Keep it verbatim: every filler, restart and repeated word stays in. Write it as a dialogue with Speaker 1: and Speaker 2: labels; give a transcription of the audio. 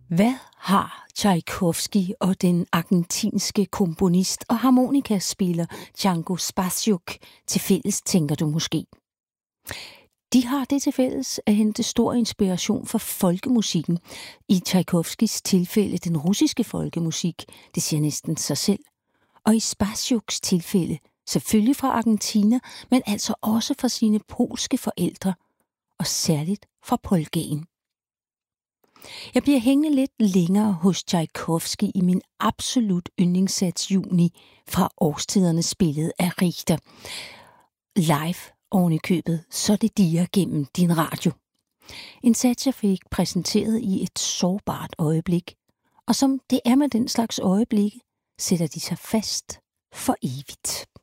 Speaker 1: Hvad har Tjajkovskij og den argentinske komponist og harmonikaspiller Django Spasiuk til fælles, tænker du måske? De har det til fælles at hente stor inspiration fra folkemusikken. I Tjajkovskijs tilfælde den russiske folkemusik, det siger næsten sig selv. Og i Spasiuks tilfælde selvfølgelig fra Argentina, men altså også fra sine polske forældre, og særligt fra polkaen. Jeg bliver hængende lidt længere hos Tjajkovskij i min absolut yndlingssats Juni fra Årstidernes spillet af Richter. Live oven i købet, så det dirrer gennem din radio. En sats, jeg fik præsenteret i et sårbart øjeblik, og som det er med den slags øjeblikke, sætter de sig fast for evigt.